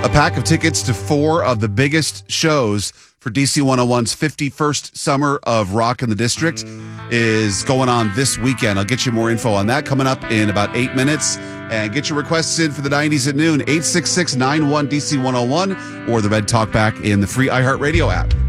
A pack of tickets to 4 of the biggest shows for DC 101's 51st Summer of Rock in the District is going on this weekend. I'll get you more info on that coming up in about 8 minutes. And get your requests in for the 90s at noon, 866-91-DC-101, or the Red Talkback in the free iHeartRadio app.